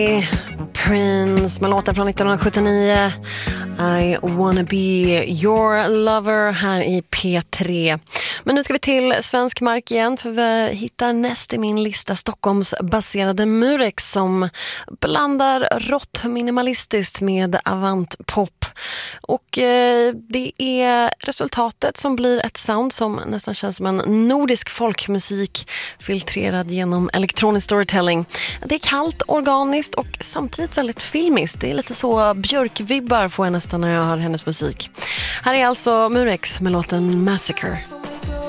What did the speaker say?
Prince med låten från 1979 I wanna be your lover här i P3. Men nu ska vi till svensk mark igen, för vi hittar näst i min lista Stockholms baserade Murex som blandar rått minimalistiskt med avant-pop. Och det är resultatet som blir ett sound som nästan känns som en nordisk folkmusik filtrerad genom elektronisk storytelling. Det är kallt, organiskt och samtidigt väldigt filmiskt. Det är lite så Björk-vibbar får jag nästan när jag hör hennes musik. Här är alltså Murex med låten Massacre.